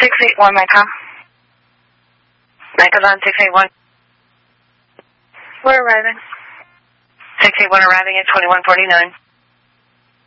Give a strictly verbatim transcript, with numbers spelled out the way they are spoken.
six eight one, Micron. Micron's on six eight one. We're arriving. six eight one arriving at twenty-one forty-nine.